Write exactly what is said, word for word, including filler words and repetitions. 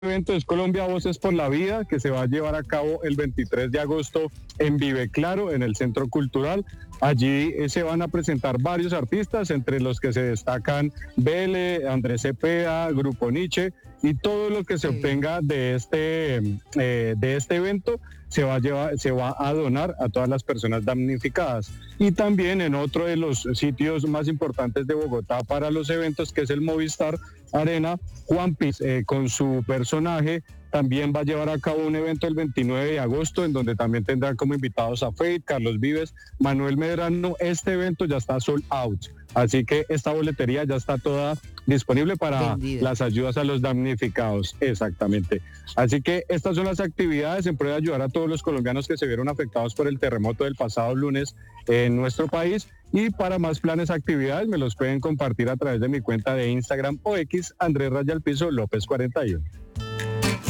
evento es Colombia Voces por la Vida, que se va a llevar a cabo el veintitrés de agosto en Vive Claro, en el Centro Cultural. Allí eh, se van a presentar varios artistas, entre los que se destacan Bele, Andrés Cepeda, Grupo Nietzsche, y todo lo que se Sí. obtenga de este, eh, de este evento se va, a llevar, se va a donar a todas las personas damnificadas. Y también en otro de los sitios más importantes de Bogotá para los eventos, que es el Movistar Arena, Juan Piz, eh, con su personaje, también va a llevar a cabo un evento el veintinueve de agosto, en donde también tendrán como invitados a Fate, Carlos Vives, Manuel Medrano. Este evento ya está sold out, así que esta boletería ya está toda disponible para Vendida. las ayudas a los damnificados, exactamente. Así que estas son las actividades en pro de ayudar a todos los colombianos que se vieron afectados por el terremoto del pasado lunes en nuestro país. Y para más planes, actividades, me los pueden compartir a través de mi cuenta de Instagram o X, Andrés Raya al Piso López cuarenta y uno.